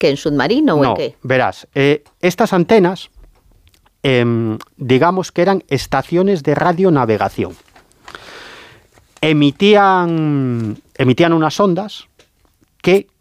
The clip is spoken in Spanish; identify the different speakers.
Speaker 1: ¿Que en submarino o en qué?
Speaker 2: Verás, estas antenas, digamos que eran estaciones de radionavegación. Emitían unas ondas que